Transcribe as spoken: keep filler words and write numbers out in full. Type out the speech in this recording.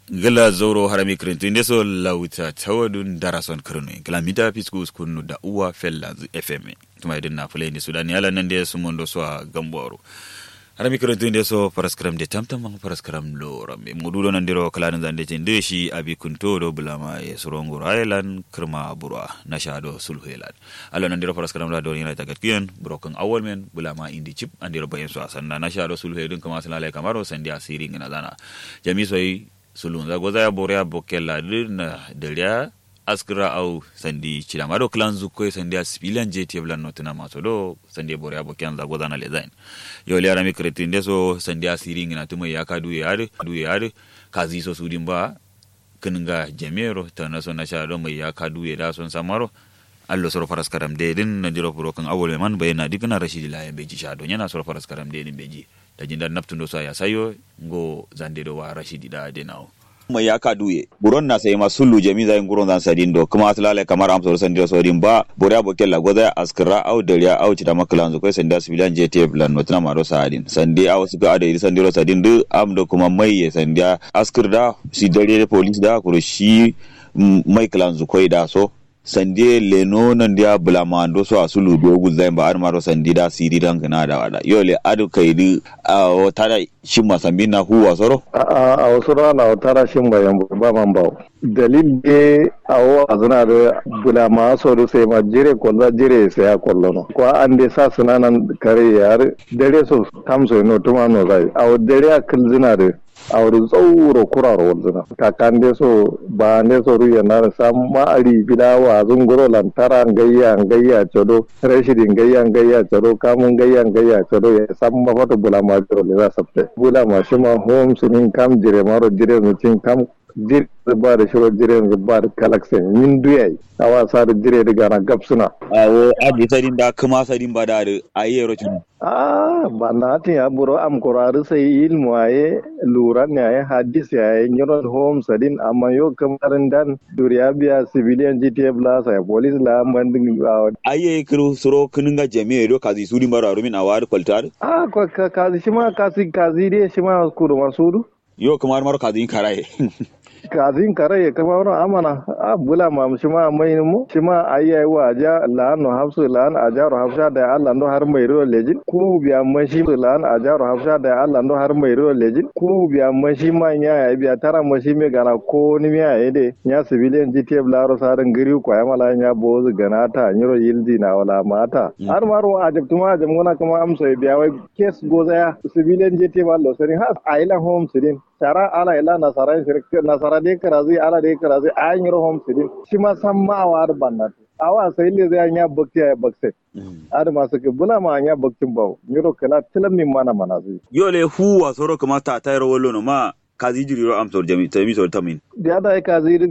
gala zoro harami krintu indeso lauta tawadun darason krinu gala mita piskus kunu da uwa fella F M tuma idin na fule ni Sudan yala nan da su mondo so gamboro harami krintu indeso paraskram de tamtam mang paraskram lo rambe mududo nan diro kala nan zande tin shi abi kunto do bulama e sorongo island krma burwa nashado sulhelan alo nan diro paraskram la do ni ta gatkian broken awol men bulama indi chip andiro bayen so sanna nashado sulhedun kama salale kamaro sandi asiri ngana zana jami soyi sulun za goza ya borea bokella na delia askra au sandi chilamaro clan zuko sandi aspilan jeti blan notuna masodo sandi borea bokyan za goza na lezain yo le arami kretinde so sandi asiring na tumo ya kadu yare du yare kazi so sudimba kinga jamero tanaso na shado mai ya kadu ya son samaro allo soro faras karam de din na diro pro kan awole man bayna dikna rashidi la beji shado nyana soro faras karam de din beji da jinda naptundo so ya sayo ngo zande do wa rashidi da de nawo mai ya kaduye buron na sai masulu jami zai nguron zan sadin do kuma atlale kamar amsor sandiro so din ba boriya bokella goza askra au dariya au cita makalan zo kai sanda civilian jete plan notna maro sadin sande au suka ade sandiro sadin do am do kuma mai ya sanda askirda si dare police da kurushi mai kalan zo kai da so sande leno nan dia bulamando so asulu dogu zai ba armaro sandi da siri dan kana da wada yole adu kaidi a tara shin masambina huwa soro a a wasura na tara shin bayan ba man bawo dalil be awo azuna da bulama so do sai ma jire ko da jire sai ya kollono ko ande sa sunanan kare yar dare so tamso no tuma no zai awo dare akil zina da awru tsawuro kuraro wanzuna kakande so ba ne so ruya na sam ma'ari bidawa zunguro lantara gayya gayya chodo rashidin gayya gayya chodo kamun gayya gayya chodo ya sam ma foto bulama jiro le za sabte bulama shima home sinin kam jire maro jire mutin kam jire ba da shiro jire ba da kalaksen min duyai awa sa da jire daga na gapsuna awo adi sadin da kuma sadin ba da ayero cin ah ba na tin ya buro am koraru sai ilmu aye lura ne aye hadis ya nyoro home sadin amma yo kamarin dan duriya biya civilian G T F la sai police la mandin aye kiro suro kininga jami'a do kazi sudi mara rumin awar kwaltar ah ko kazi shima kazi kazi dai shima kuru masudu yo kamar mar kazi karaye kazin kare kamar amana a bula ma shima mai mu shima ayi wa ja lano hafsu lan ajaru hafsa da Allah ndo har mai ro lejin ku biya man shi lan ajaru hafsa da Allah ndo har mai ro lejin ku biya man shi ma nya ya biya tara man shi me gana ko ni me ya de nya civilian G T F laro saran gari ko ya mala nya bozu ganata nyiro yildi na wala mata har maro ajab tuma ajab ngona kuma amso biya wai case goza ya civilian G T F allo sari ha aila home sidin tara ala ila nasara shirka nasara de karazi ala de karazi ayin rohom sidin shi ma san ma awar bannat awa sai le zai nya bakti ya bakse ad masu ke bula ma nya baktin bawo nyiro kala tilamin mana mana zai yole huwa soro kuma ta tayro wollo no ma kazi jiri ro am sor jami tami sor tamin da da kazi